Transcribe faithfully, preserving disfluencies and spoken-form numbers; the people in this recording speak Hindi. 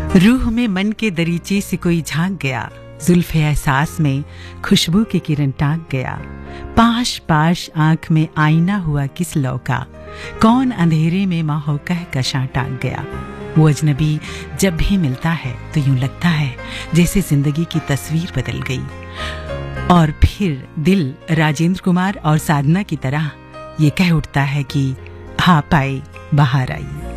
रूह में मन के दरीचे से कोई झांक गया, जुल्फ़े एहसास में खुशबू की किरण टांक गया। पाश पाश आंख में आईना हुआ किस लौका, कौन अंधेरे में माहो कह कशां टांक गया। वो अजनबी जब भी मिलता है तो यूं लगता है जैसे जिंदगी की तस्वीर बदल गई। और फिर दिल राजेंद्र कुमार और साधना की तरह ये कह उठता है कि आप आए, बाहर आई।